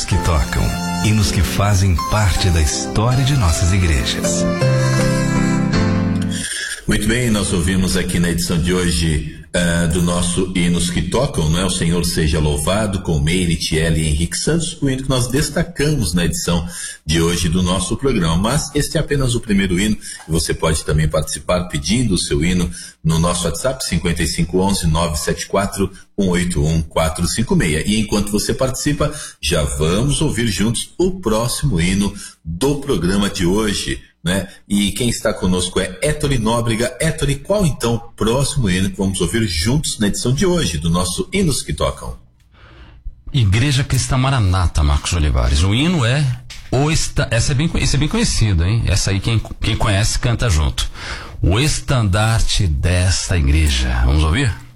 Hinos que tocam, hinos que fazem parte da história de nossas igrejas. Muito bem, nós ouvimos aqui na edição de hoje do nosso Hinos que Tocam, não é? O Senhor Seja Louvado, com Meire, Thiele e Henrique Santos, o hino que nós destacamos na edição de hoje do nosso programa. Mas este é apenas o primeiro hino, e você pode também participar pedindo o seu hino no nosso WhatsApp 5511-974-181-456. E enquanto você participa, já vamos ouvir juntos o próximo hino do programa de hoje, né? E quem está conosco é Héctor Nóbrega. Héctor, qual então o próximo hino que vamos ouvir juntos na edição de hoje do nosso Hinos que Tocam? Igreja Cristã Maranata, Marcos Olivares. O hino é esse é bem conhecido, hein? Essa aí quem conhece canta junto. O estandarte desta igreja. Vamos ouvir?